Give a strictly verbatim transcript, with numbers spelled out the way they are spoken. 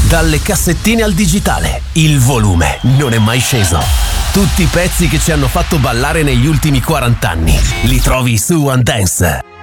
Dalle cassettine al digitale, il volume non è mai sceso. Tutti i pezzi che ci hanno fatto ballare negli ultimi quaranta anni li trovi su One Dance.